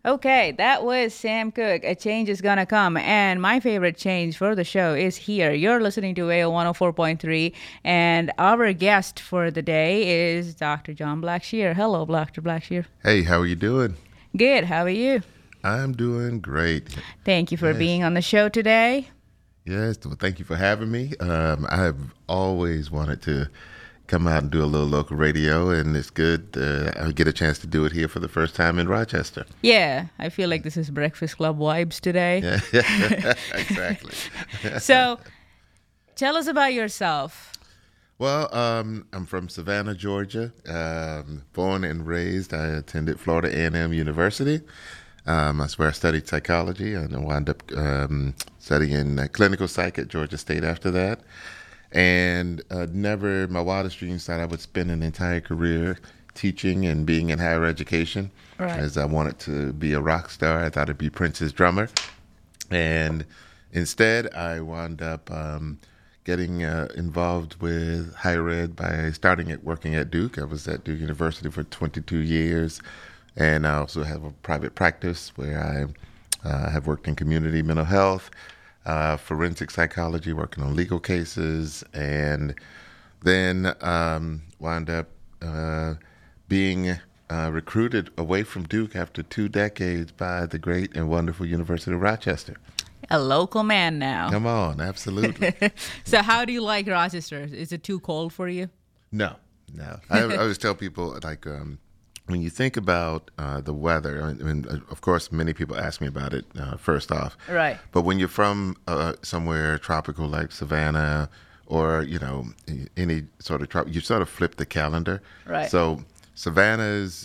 Okay, that was Sam Cooke. A change is gonna come. And my favorite change for the show is here. You're listening to AO 104.3, and our guest for the day is Dr. John Blackshear. Hello, Dr. Blackshear. Hey, how are you doing? Good, how are you? I'm doing great. Thank you for Yes, being on the show today. yes. Well, thank you for having me. I have always wanted to come out and do a little local radio, and it's good. I get a chance to do it here for the first time in Rochester. Yeah, I feel like this is Breakfast Club vibes today. Yeah, exactly. So, tell us about yourself. Well, I'm from Savannah, Georgia. Born and raised. I attended Florida A&M University. That's where I studied psychology, and I wound up studying clinical psych at Georgia State after that. And never, my wildest dreams thought I would spend an entire career teaching and being in higher education, Right. as I wanted to be a rock star. I thought I'd be Prince's drummer. And instead, I wound up getting involved with higher ed by starting at working at Duke. I was at Duke University for 22 years, and I also have a private practice where I have worked in community mental health, forensic psychology, working on legal cases, and then wound up being recruited away from Duke after 2 decades by the great and wonderful University of Rochester. A local man now. Come on, absolutely. So, how do you like Rochester? Is it too cold for you? No, no. I always tell people, like, when you think about the weather, of course, many people ask me about it first off. Right. But when you're from somewhere tropical like Savannah or, any sort of you sort of flip the calendar. Right. So Savannah's,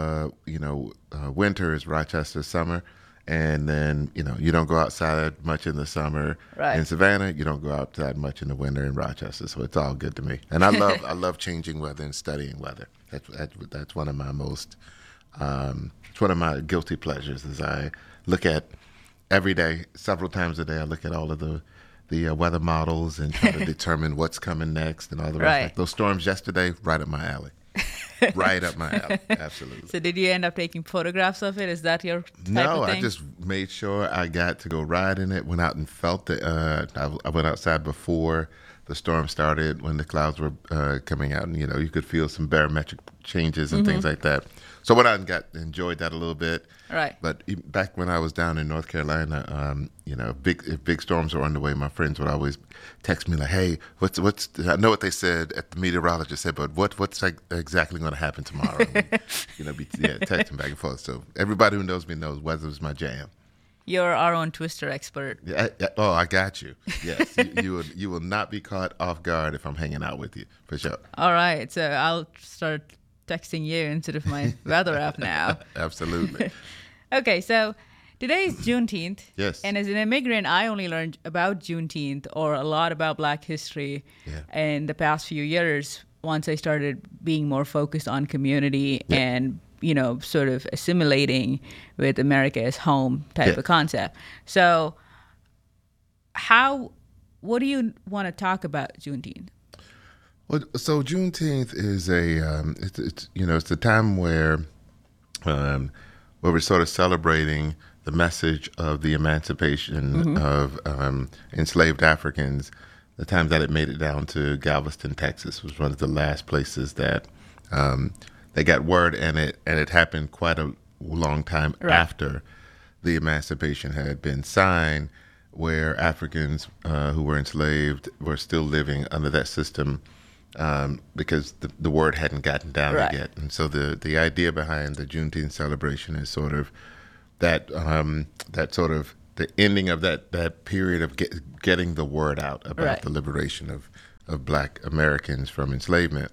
winter is Rochester's summer. And then, you don't go outside much in the summer. Right. In Savannah, you don't go outside much in the winter in Rochester. So it's all good to me. And I love changing weather and studying weather. That's one of my it's one of my guilty pleasures. Is I look at every day, several times a day. I look at all of the weather models and try to determine what's coming next and all the rest. Right. Like those storms yesterday, right up my alley. Right up my alley. Absolutely. So, did you end up taking photographs of it? Is that your type No, of thing? I just made sure I got to go ride in it. Went out and felt it. I went outside before the storm started when the clouds were coming out, and you could feel some barometric changes and things like that. So went out and enjoyed that a little bit. Right. But back when I was down in North Carolina, if big storms were underway, my friends would always text me like, "Hey, what's I know what they said at the meteorologist said, but what's like exactly going to happen tomorrow?" Texting back and forth. So everybody who knows me knows weather's my jam. You're our own twister expert. Yeah, I got you. Yes, you will not be caught off guard if I'm hanging out with you for sure. All right. So, I'll start texting you instead of my weather app now. Absolutely. Okay. So, today is Juneteenth. Yes. And as an immigrant, I only learned about Juneteenth or a lot about Black history in the past few years once I started being more focused on community and, sort of assimilating with America as home type of concept. So, what do you want to talk about Juneteenth? Well, so Juneteenth is it's a time where we're sort of celebrating the message of the emancipation of enslaved Africans. The time that it made it down to Galveston, Texas, was one of the last places that they got word, and it happened quite a long time after the emancipation had been signed, where Africans who were enslaved were still living under that system because the word hadn't gotten down yet. And so the idea behind the Juneteenth celebration is sort of that sort of the ending of that period of getting the word out about the liberation of Black Americans from enslavement.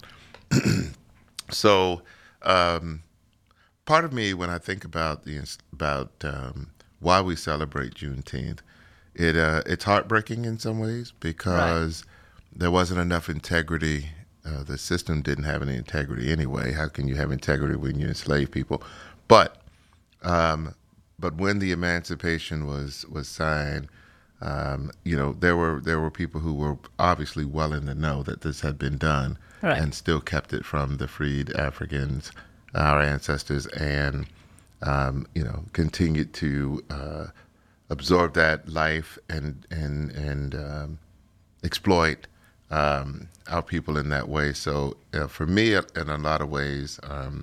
So part of me, when I think about why we celebrate Juneteenth, it's heartbreaking in some ways because there wasn't enough integrity. The system didn't have any integrity anyway. How can you have integrity when you enslave people? But when the emancipation was signed, there were people who were obviously well in the know that this had been done, and still kept it from the freed Africans, our ancestors, and continued to absorb that life and exploit our people in that way. So for me, in a lot of ways,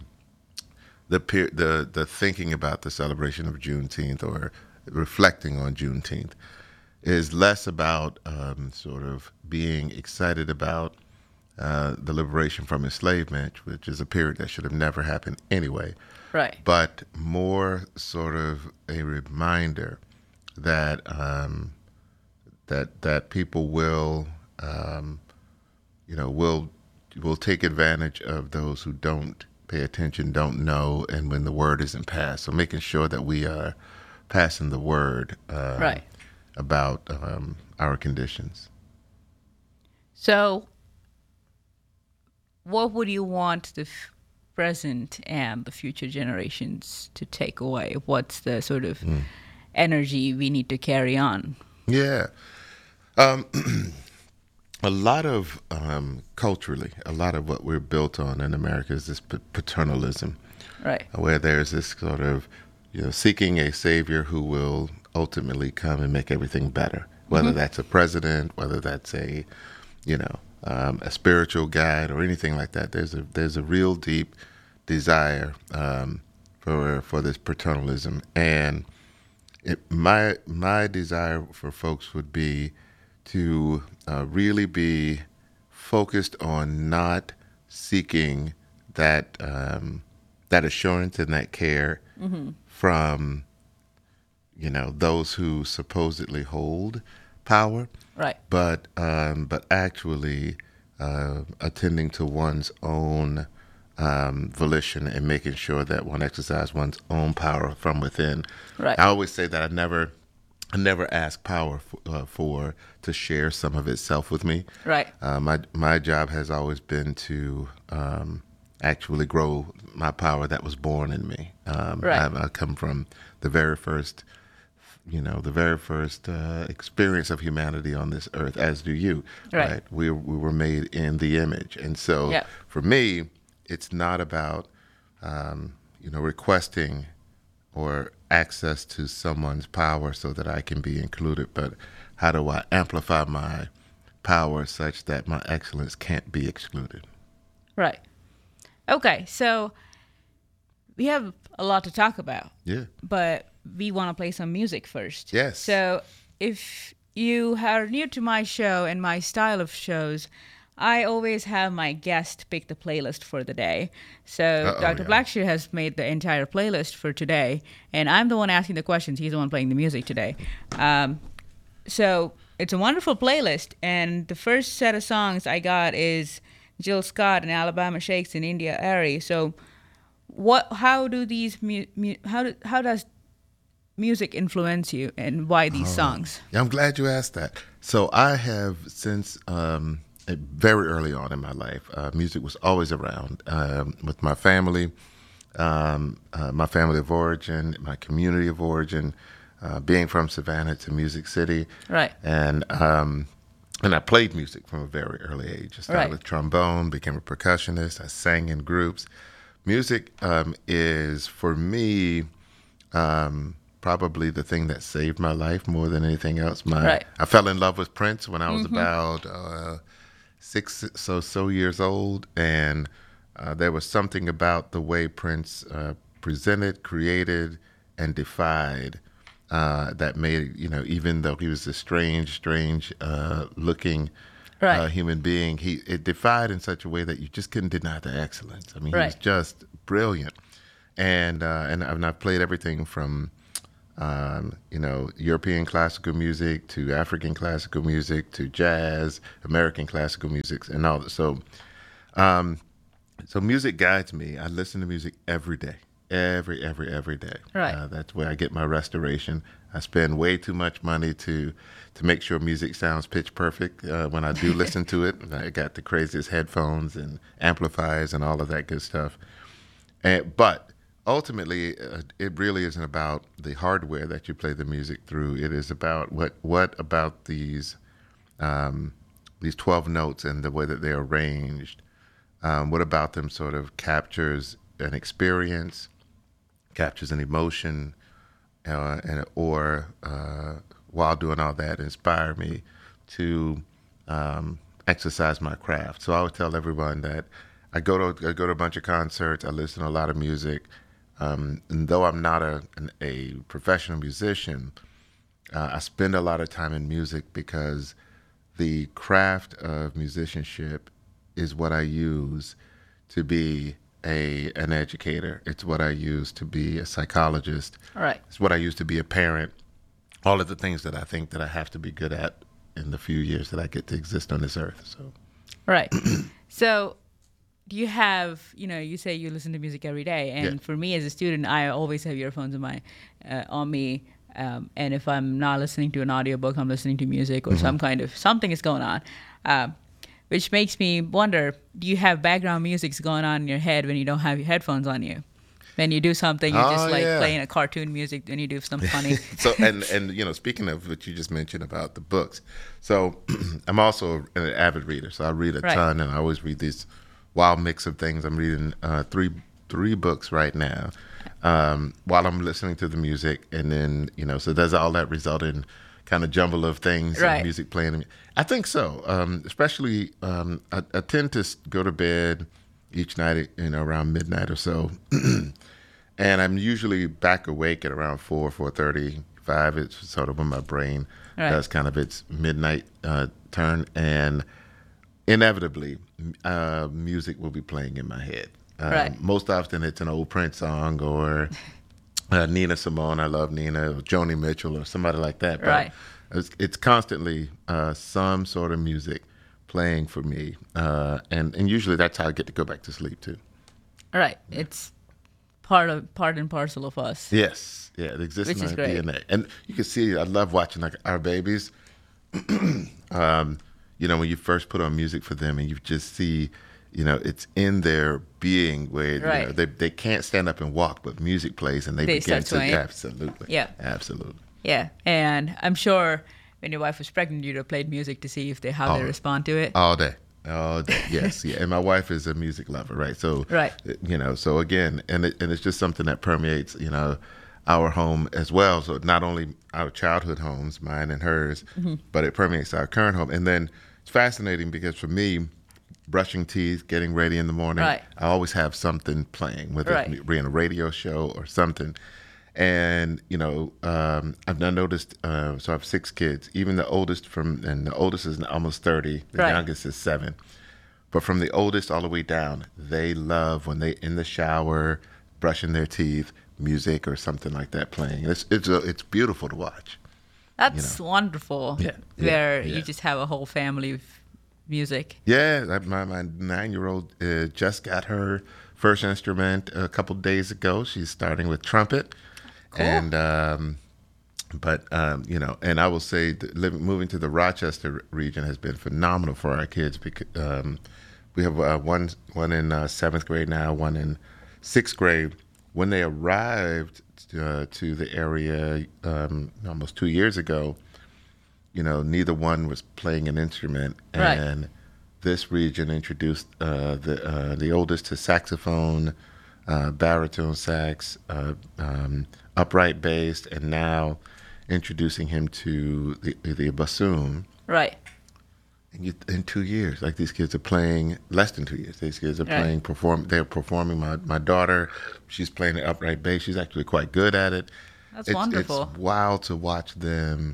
the thinking about the celebration of Juneteenth or reflecting on Juneteenth is less about sort of being excited about the liberation from enslavement, which is a period that should have never happened anyway. Right. But more sort of a reminder that that people will will take advantage of those who don't pay attention, don't know, and when the word isn't passed. So making sure that we are passing the word Right. about our conditions. So, what would you want the present and the future generations to take away? What's the sort of energy we need to carry on? Yeah. A lot of culturally, a lot of what we're built on in America is this paternalism, Right. where there's this sort of seeking a savior who will ultimately come and make everything better. Whether that's a president, whether that's a a spiritual guide or anything like that. There's a real deep desire for this paternalism, and my desire for folks would be to really be focused on not seeking that that assurance and that care from those who supposedly hold power, Right. but actually attending to one's own volition and making sure that one exercises one's own power from within. Right. I always say that I never ask power to share some of itself with me. Right. My job has always been to actually grow my power that was born in me. Right. I come from the very first experience of humanity on this earth, as do you. Right. We were made in the image, and so Yeah. for me, it's not about requesting or access to someone's power so that I can be included, but how do I amplify my power such that my excellence can't be excluded? Right. Okay, so we have a lot to talk about. Yeah. But we want to play some music first. Yes. So if you are new to my show and my style of shows, I always have my guest pick the playlist for the day. So Dr. Yeah. Blackshear has made the entire playlist for today, and I'm the one asking the questions. He's the one playing the music today. So it's a wonderful playlist, and the first set of songs I got is Jill Scott and Alabama Shakes and India Arie. So how do these how does music influence you, and why these songs? Yeah, I'm glad you asked that. So I have since very early on in my life, music was always around with my family of origin, my community of origin, being from Savannah to Music City. Right. And I played music from a very early age. I started with trombone, became a percussionist. I sang in groups. Music is, for me, probably the thing that saved my life more than anything else. I fell in love with Prince when I was about 6 so years old, and there was something about the way Prince presented, created, and defied that made even though he was a strange looking human being, it defied in such a way that you just couldn't deny the excellence. I mean, he was just brilliant, and I've played everything from European classical music to African classical music to jazz, American classical music, and all that. So music guides me. I listen to music every day, every day. Right. That's where I get my restoration. I spend way too much money to make sure music sounds pitch perfect when I do listen to it. I got the craziest headphones and amplifiers and all of that good stuff. But ultimately, it really isn't about the hardware that you play the music through. It is about what about these 12 notes and the way that they're arranged. What about them sort of captures an experience, captures an emotion, or while doing all that, inspire me to exercise my craft. So I would tell everyone that I go to a bunch of concerts. I listen to a lot of music. And though I'm not a professional musician, I spend a lot of time in music because the craft of musicianship is what I use to be an educator. It's what I use to be a psychologist. Right. It's what I use to be a parent. All of the things that I think that I have to be good at in the few years that I get to exist on this earth. So, right. So, do you have, you say you listen to music every day, and for me as a student, I always have earphones on me, and if I'm not listening to an audiobook, I'm listening to music or something is going on, which makes me wonder, do you have background music going on in your head when you don't have your headphones on you? When you do something, you're just playing a cartoon music when you do something funny. So, and speaking of what you just mentioned about the books, so I'm also an avid reader, so I read a ton, and I always read these wild mix of things. I'm reading three books right now while I'm listening to the music, and then so does all that result in kind of jumble of things, music playing? I think so. Especially, I tend to go to bed each night, around midnight or so, and I'm usually back awake at around 4:35. It's sort of when my brain does kind of its midnight turn, and inevitably, music will be playing in my head. Most often, it's an old Prince song or Nina Simone. I love Nina, or Joni Mitchell, or somebody like that. But it's constantly some sort of music playing for me, and usually that's how I get to go back to sleep too. Right. It's part and parcel of us. Yes. Yeah. It exists in our DNA, and you can see. I love watching our babies. When you first put on music for them and you just see, it's in their being where they can't stand up and walk, but music plays and they begin to. Absolutely. Yeah. Absolutely. Yeah. And I'm sure when your wife was pregnant, you'd have played music to see how they respond to it. All day. Yes. Yeah. And my wife is a music lover, right? So, so again, and it's just something that permeates, our home as well. So not only our childhood homes, mine and hers, but it permeates our current home. And then it's fascinating because for me, brushing teeth, getting ready in the morning, I always have something playing, whether it be in a radio show or something. And, I've noticed, so I have 6 kids, even the oldest is almost 30, the youngest is 7. But from the oldest all the way down, they love when they in the shower, brushing their teeth, music or something like that playing. It's beautiful to watch. That's wonderful. Yeah. You just have a whole family of music. Yeah, my 9-year-old just got her first instrument a couple days ago. She's starting with trumpet. Cool. And and I will say moving to the Rochester region has been phenomenal for our kids because we have one in 7th grade now, one in 6th grade. When they arrived to the area almost 2 years ago, neither one was playing an instrument, and this region introduced the oldest to saxophone, baritone sax, upright bass, and now introducing him to the bassoon. Right. And in 2 years, like these kids are playing, less than 2 years, these kids are playing, they're performing. My daughter, she's playing the upright bass. She's actually quite good at it. That's wonderful. It's wild to watch them,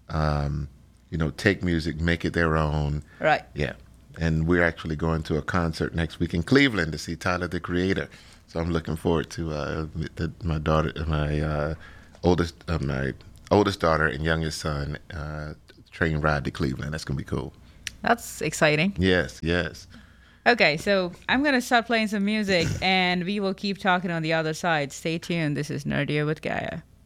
take music, make it their own. Right. Yeah. And we're actually going to a concert next week in Cleveland to see Tyler, the Creator. So I'm looking forward to my oldest daughter and youngest son train ride to Cleveland. That's gonna be cool. That's exciting. Yes. Okay, so I'm gonna start playing some music, and we will keep talking on the other side. Stay tuned. This is Nerdier with Gaia.